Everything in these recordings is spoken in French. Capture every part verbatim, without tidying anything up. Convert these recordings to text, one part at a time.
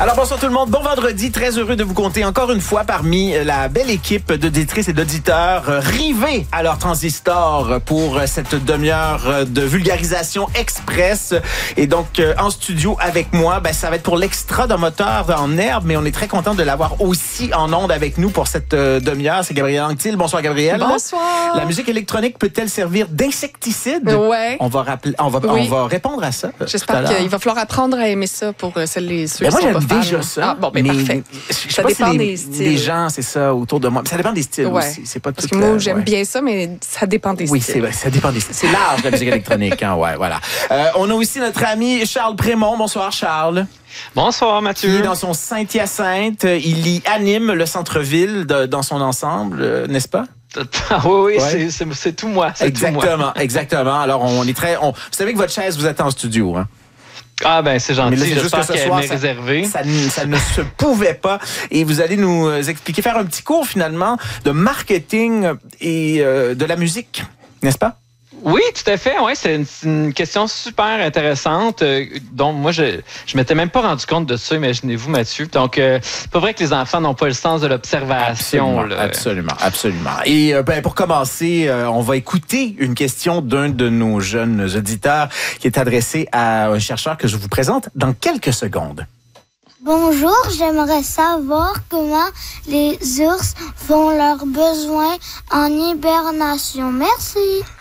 Alors bonsoir tout le monde, bon vendredi, très heureux de vous compter encore une fois parmi la belle équipe d'auditrices et d'auditeurs euh, rivés à leur transistor pour cette demi-heure de vulgarisation express. Et donc euh, en studio avec moi, ben, ça va être pour l'extra d'un moteur en herbe, mais on est très content de l'avoir aussi en onde avec nous pour cette euh, demi-heure. C'est Gabrielle Anctil. Bonsoir Gabrielle. Bonsoir. La musique électronique peut-elle servir d'insecticide? Ouais. On va rappeler, on va, Oui. on va répondre à ça. J'espère qu'il va falloir apprendre à aimer ça pour euh, celles et ceux Ben qui moi, sont j'aime pas fans. déjà ça. Ah, bon, ben mais parfait. Je sais Ça pas dépend si les, des styles. les gens, c'est ça, autour de moi. Ça dépend des styles Ouais. aussi. C'est pas Parce tout que moi, la- j'aime ouais. bien ça, mais ça dépend des Oui, styles. c'est vrai, ça dépend des styles. C'est large, la musique électronique. Hein, ouais, voilà. Euh, on a aussi notre ami Charles Prémont. Bonsoir, Charles. Bonsoir, Qui Mathieu. est dans son Saint-Hyacinthe. Il y anime le centre-ville de- dans son ensemble, euh, n'est-ce pas? Ah oui, oui, Ouais. c'est, c'est, c'est tout moi. C'est tout moi. Exactement, exactement. Alors, on est très... On, vous savez que votre chaise, vous êtes en studio, hein? Ah ben, c'est gentil. Mais là, c'est juste J'espère que ce qu'elle soir, m'est ça- réservée. Ça, ne- ça ne se pouvait pas. Et vous allez nous expliquer, faire un petit cours finalement de marketing et euh, de la musique, n'est-ce pas? Oui, tout à fait. Ouais, c'est une, c'est une question super intéressante. Euh, dont moi, je je m'étais même pas rendu compte de ça, imaginez-vous, Mathieu. Donc, euh, c'est pas vrai que les enfants n'ont pas le sens de l'observation. Absolument, là. absolument, absolument. Et euh, ben, pour commencer, euh, on va écouter une question d'un de nos jeunes auditeurs qui est adressée à un chercheur que je vous présente dans quelques secondes. Bonjour, j'aimerais savoir comment les ours font leurs besoins en hibernation. Merci.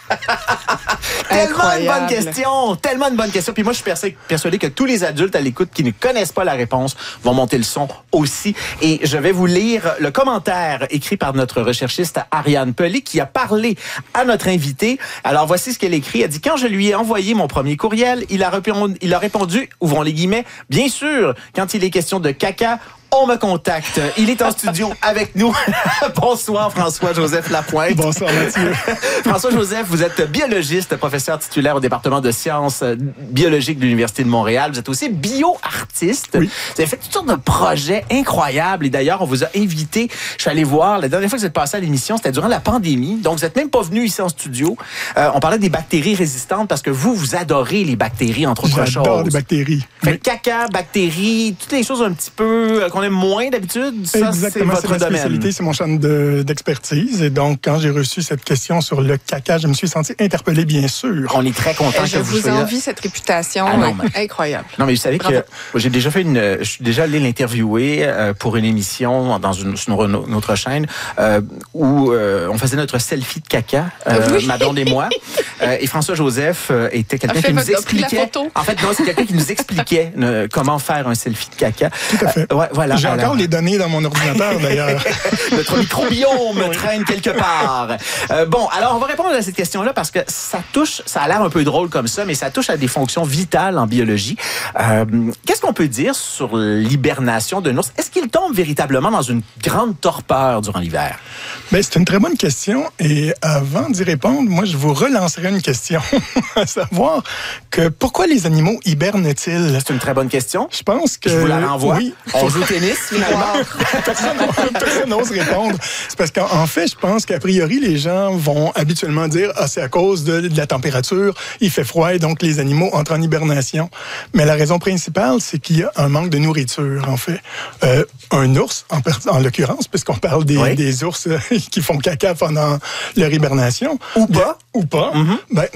Tellement une Incroyable. bonne question, tellement une bonne question. Puis moi, je suis persuadé, persuadé que tous les adultes à l'écoute qui ne connaissent pas la réponse vont monter le son aussi. Et je vais vous lire le commentaire écrit par notre recherchiste Ariane Pelé qui a parlé à notre invité. Alors voici ce qu'elle écrit. Elle dit: quand je lui ai envoyé mon premier courriel, il a répondu, il a répondu, ouvrons les guillemets, bien sûr, quand il est question de caca, on me contacte. Il est en studio avec nous. Bonsoir François-Joseph Lapointe. Bonsoir Mathieu. François-Joseph, vous êtes biologiste, professeur titulaire au département de sciences biologiques de l'Université de Montréal. Vous êtes aussi bio-artiste. Oui. Vous avez fait toutes sortes de projets incroyables. Et d'ailleurs, on vous a invité. Je suis allé voir, la dernière fois que vous êtes passé à l'émission, c'était durant la pandémie. Donc, vous n'êtes même pas venu ici en studio. Euh, on parlait des bactéries résistantes parce que vous, vous adorez les bactéries, entre autres choses. J'adore les bactéries. Fait Oui. que caca, bactéries, toutes les choses un petit peu euh, qu'on aime moins d'habitude, ça, c'est Exactement, c'est votre ma domaine. spécialité, c'est mon champ de- d'expertise. Et donc, quand j'ai reçu cette question sur le caca, je me suis senti interpellé, bien sûr. On est très content Eh, que je vous vous soyez là. envie cette réputation. Ah non, mais- Incroyable. Non, mais vous savez Bravo. que moi, j'ai déjà fait une, je suis déjà allé l'interviewer euh, pour une émission dans une, sur une, une autre chaîne euh, où euh, on faisait notre selfie de caca, euh, Oui. ma blonde et moi. Euh, et François Joseph euh, était quelqu'un A fait qui nous votre- a pris la expliquait. photo. En fait, non, c'est quelqu'un qui nous expliquait euh, comment faire un selfie de caca. Tout à fait. Euh, ouais, voilà. J'ai Alors, encore les données dans mon ordinateur, d'ailleurs. Notre microbiome traîne quelque part. Euh, bon, alors on va répondre à cette question-là parce que ça touche, ça a l'air un peu drôle comme ça, mais ça touche à des fonctions vitales en biologie. Euh, Qu'est-ce qu'on peut dire sur l'hibernation d'un ours? Est-ce qu'il tombe véritablement dans une grande torpeur durant l'hiver? Ben, c'est une très bonne question. Et avant d'y répondre, moi, je vous relancerai une question, à savoir que pourquoi les animaux hibernent-ils? C'est une très bonne question. Je pense que... Je vous la renvoie. Oui. On joue au tennis, finalement. Personne personne n'ose répondre. C'est parce qu'en en fait, je pense qu'a priori, les gens vont habituellement dire « Ah, c'est à cause de, de la température, il fait froid et donc les animaux entrent en hibernation. » Mais la raison principale, c'est qu'il y a un manque de nourriture, en fait. Euh, un ours, en, per- en l'occurrence, puisqu'on parle des, Oui. des ours euh, qui font caca pendant leur hibernation. Ou pas. Ou pas. Mhm. Ben,